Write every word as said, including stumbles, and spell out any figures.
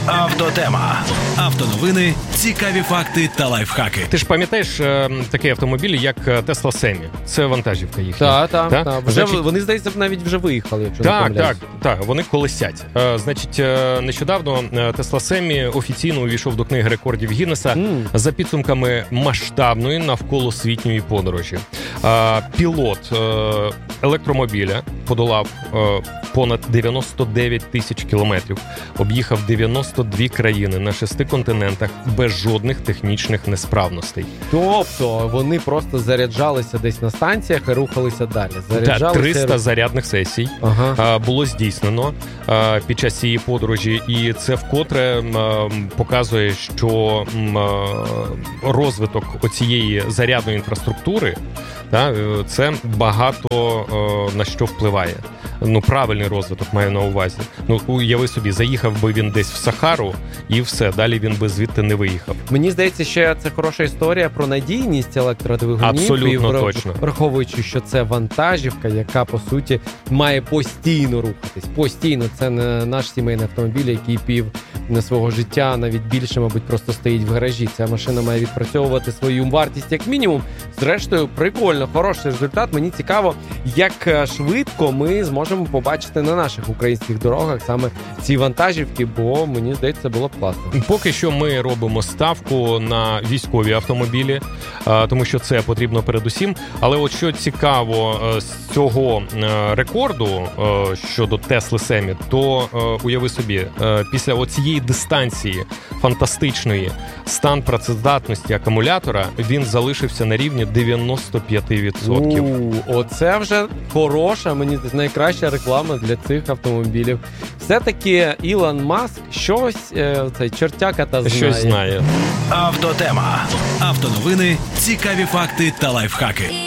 Автотема. Автоновини, цікаві факти та лайфхаки. Ти ж пам'ятаєш е, такий автомобіль, як Tesla Semi? Це вантажівка їхня. Так, так, Та? так. Значить... Вони, здається, навіть вже виїхали, якщо так, не помиляюсь. Так, так, вони колесять. Е, значить, е, нещодавно Tesla Semi офіційно увійшов до книги рекордів Гіннеса mm. за підсумками масштабної навколосвітньої подорожі. Е, пілот е, електромобіля подолав е, понад дев'яносто дев'ять тисяч кілометрів, об'їхав дев'яносто дві країни на шести континентах без жодних технічних несправностей. Тобто вони просто заряджалися десь на станціях і рухалися далі. Заряджалися... триста зарядних сесій ага. було здійснено під час цієї подорожі, і це вкотре показує, що розвиток оцієї зарядної інфраструктури, це багато на що впливає. Ну, правильний розвиток маю на увазі. Ну, уяви собі, заїхав би він десь в Сахару, і все, далі він би звідти не виїхав. Мені здається, ще це хороша історія про надійність електродвигунів. Абсолютно і, точно. Враховуючи, що це вантажівка, яка, по суті, має постійно рухатись. Постійно. Це не наш сімейний автомобіль, який пів на свого життя, навіть більше, мабуть, просто стоїть в гаражі. Ця машина має відпрацьовувати свою вартість як мінімум. Зрештою, прикольно, хороший результат. Мені цікаво, як швидко ми зможемо побачити на наших українських дорогах саме ці вантажівки, бо, мені здається, було б класно. Поки що ми робимо ставку на військові автомобілі, тому що це потрібно передусім. Але от що цікаво з цього рекорду щодо Tesla Semi, то уяви собі, після оцієї дистанції фантастичної, стан працездатності акумулятора, він залишився на рівні дев'яносто п'ять відсотків. У, оце вже хороша, мені здається, найкраща реклама для цих автомобілів. Все-таки Ілон Маск щось, е, цей чортяка та знає. Щось знає. Автотема. Автоновини, цікаві факти та лайфхаки.